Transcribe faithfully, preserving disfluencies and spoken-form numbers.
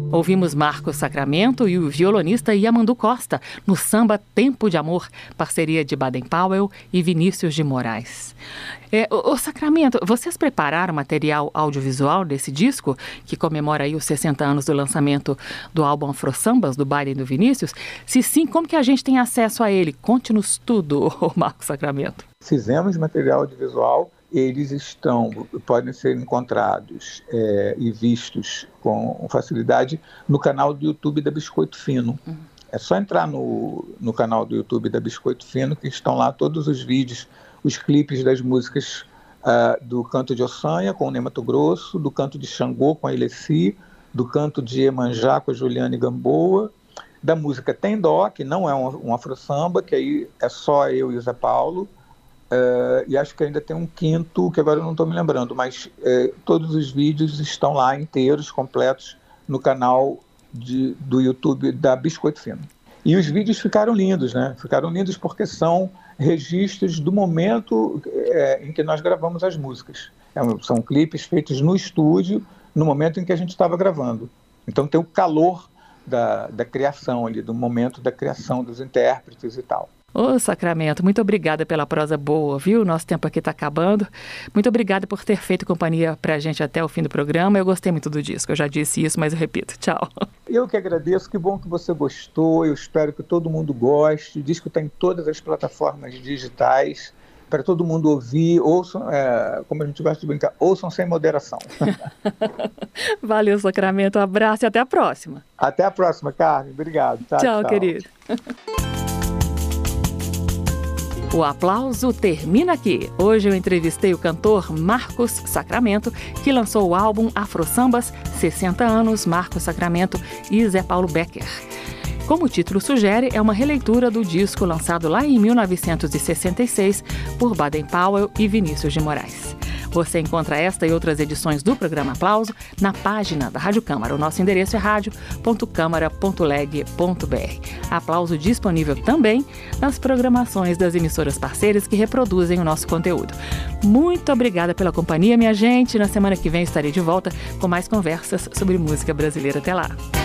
Ouvimos Marcos Sacramento e o violonista Yamandu Costa no samba Tempo de Amor, parceria de Baden Powell e Vinícius de Moraes. É, o, o Sacramento, vocês prepararam material audiovisual desse disco, que comemora aí os sessenta anos do lançamento do álbum Afro Sambas, do Baden do Vinícius? Se sim, como que a gente tem acesso a ele? Conte-nos tudo, Marcos Sacramento. Fizemos material audiovisual. Eles estão, podem ser encontrados é, e vistos com facilidade no canal do YouTube da Biscoito Fino. Uhum. É só entrar no, no canal do YouTube da Biscoito Fino, que estão lá todos os vídeos, os clipes das músicas uh, do Canto de Ossanha com o Ney Matogrosso, do Canto de Xangô com a Ilessi, do Canto de Iemanjá com a Juliane Gamboa, da música Tem Dó, que não é um, um afro-samba, que aí é só eu e o Zé Paulo. Uh, e acho que ainda tem um quinto, que agora eu não estou me lembrando, mas uh, todos os vídeos estão lá inteiros, completos, no canal de, do YouTube da Biscoito Fino. E os vídeos ficaram lindos, né? Ficaram lindos porque são registros do momento é, em que nós gravamos as músicas. É, são clipes feitos no estúdio, no momento em que a gente estava gravando. Então tem o calor da, da criação ali, do momento da criação dos intérpretes e tal. Ô Sacramento, muito obrigada pela prosa boa, viu? Nosso tempo aqui está acabando. Muito obrigada por ter feito companhia pra gente até o fim do programa. Eu gostei muito do disco, eu já disse isso, mas eu repito. Tchau. Eu que agradeço, que bom que você gostou. Eu espero que todo mundo goste. O disco está em todas as plataformas digitais, para todo mundo ouvir. Ouçam, é, como a gente gosta de brincar, ouçam sem moderação. Valeu, Sacramento. Um abraço e até a próxima. Até a próxima, Carmen. Obrigado. Tá, tchau, tchau, querido. O aplauso termina aqui. Hoje eu entrevistei o cantor Marcos Sacramento, que lançou o álbum Afro Sambas, sessenta anos, Marcos Sacramento e Zé Paulo Becker. Como o título sugere, é uma releitura do disco lançado lá em mil novecentos e sessenta e seis por Baden Powell e Vinícius de Moraes. Você encontra esta e outras edições do programa Aplauso na página da Rádio Câmara. O nosso endereço é rádio ponto câmara ponto leg ponto br. Aplauso disponível também nas programações das emissoras parceiras que reproduzem o nosso conteúdo. Muito obrigada pela companhia, minha gente. Na semana que vem estarei de volta com mais conversas sobre música brasileira. Até lá!